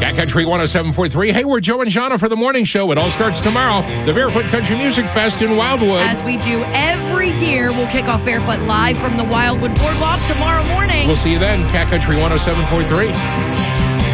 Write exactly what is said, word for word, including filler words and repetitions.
Cat Country one oh seven point three. Hey, we're Joe and Shauna for the morning show. It all starts tomorrow. The Barefoot Country Music Fest in Wildwood. As we do every year, we'll kick off Barefoot live from the Wildwood Boardwalk tomorrow morning. We'll see you then. Cat Country one oh seven point three.